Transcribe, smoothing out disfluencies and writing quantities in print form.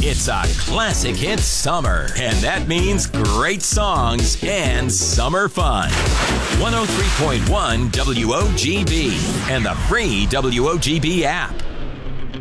It's a classic hit summer, and that means great songs and summer fun. 103.1 WOGB and the free WOGB app.